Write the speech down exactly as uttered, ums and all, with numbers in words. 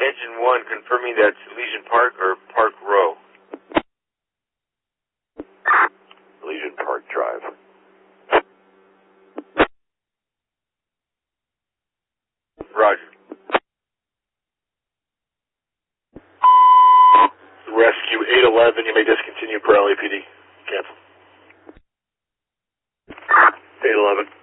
Engine one, confirming that's Elysian Park or Park Row. Elysian Park Drive. Roger. Rescue eight eleven, you may discontinue per L A P D. Cancel. eight eleven.